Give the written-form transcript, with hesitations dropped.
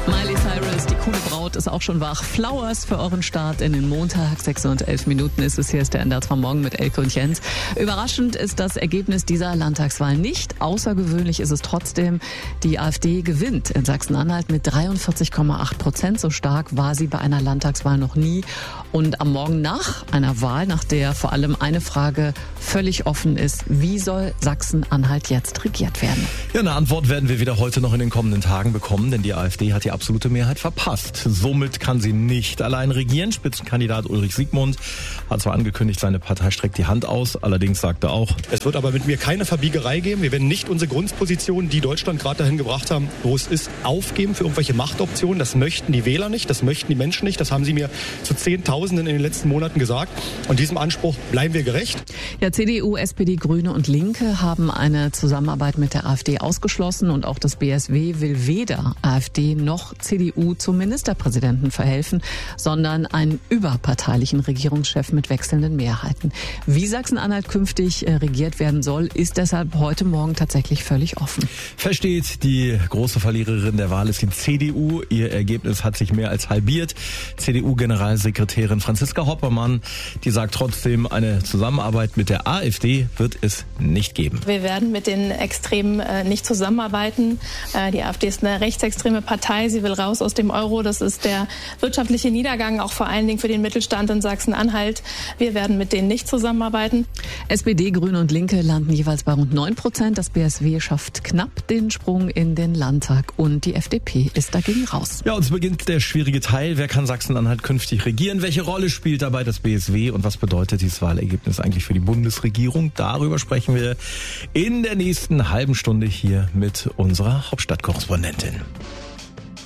Miley Cyrus, die coole Braut, ist auch schon wach. Flowers für euren Start in den Montag. 6:11 ist es. Hier ist der NDR vom Morgen mit Elke und Jens. Überraschend ist das Ergebnis dieser Landtagswahl nicht. Außergewöhnlich ist es trotzdem. Die AfD gewinnt in Sachsen-Anhalt mit 43,8%. So stark war sie bei einer Landtagswahl noch nie. Und am Morgen nach einer Wahl, nach der vor allem eine Frage völlig offen ist: Wie soll Sachsen-Anhalt jetzt regiert werden? Ja, eine Antwort werden wir wieder heute noch in den kommenden Tagen bekommen, denn die AfD hat die absolute Mehrheit verpasst. Somit kann sie nicht allein regieren. Spitzenkandidat Ulrich Siegmund hat zwar angekündigt, seine Partei streckt die Hand aus, allerdings sagt er auch: Es wird aber mit mir keine Verbiegerei geben. Wir werden nicht unsere Grundposition, die Deutschland gerade dahin gebracht haben, wo es ist, aufgeben für irgendwelche Machtoptionen. Das möchten die Wähler nicht, das möchten die Menschen nicht. Das haben sie mir zu Zehntausenden in den letzten Monaten gesagt. Und diesem Anspruch bleiben wir gerecht. Ja, CDU, SPD, Grüne und Linke haben eine Zusammenarbeit mit der AfD ausgeschlossen und auch das BSW will weder AfD noch CDU zum Ministerpräsidenten verhelfen, sondern einen überparteilichen Regierungschef mit wechselnden Mehrheiten. Wie Sachsen-Anhalt künftig regiert werden soll, ist deshalb heute Morgen tatsächlich völlig offen. Versteht, die große Verliererin der Wahl ist die CDU. Ihr Ergebnis hat sich mehr als halbiert. CDU-Generalsekretärin Franziska Hoppermann, die sagt trotzdem, eine Zusammenarbeit mit der AfD wird es nicht geben. Wir werden mit den Extremen nicht zusammenarbeiten. Die AfD ist eine rechtsextreme Partei. Sie will raus aus dem Euro. Das ist der wirtschaftliche Niedergang, auch vor allen Dingen für den Mittelstand in Sachsen-Anhalt. Wir werden mit denen nicht zusammenarbeiten. SPD, Grüne und Linke landen jeweils bei rund 9%. Das BSW schafft knapp den Sprung in den Landtag und die FDP ist dagegen raus. Ja, und es beginnt der schwierige Teil. Wer kann Sachsen-Anhalt künftig regieren? Welche Rolle spielt dabei das BSW und was bedeutet dieses Wahlergebnis eigentlich für die Bundesregierung? Darüber sprechen wir in der nächsten halben Stunde hier mit unserer Hauptstadtkorrespondentin.